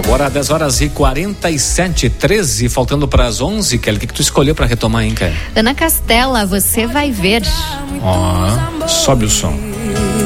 Agora 10h47, 13, faltando para as 11, Kelly, o que tu escolheu para retomar, hein, Kelly? Ana Castela, você vai ver. Sobe o som.